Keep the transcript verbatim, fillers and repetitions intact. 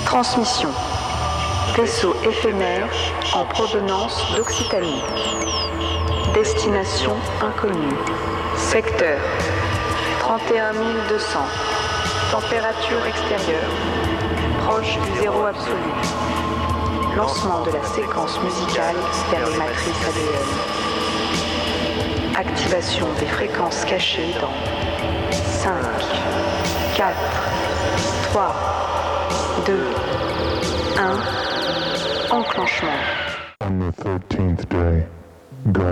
Transmission. Vaisseau éphémère en provenance d'Occitanie. Destination inconnue. Secteur trente et un mille deux cents. Température extérieure proche du zéro absolu. Lancement de la séquence musicale vers les matrices A D N. Activation des fréquences cachées dans cinq, quatre, trois, deux, un. Enclenchement. On the thirteenth day, God